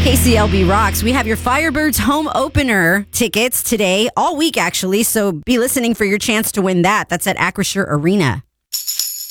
KCLB Rocks. We have your Firebirds home opener tickets today, all week actually, so be listening for your chance to win that. That's at Acrisure Arena.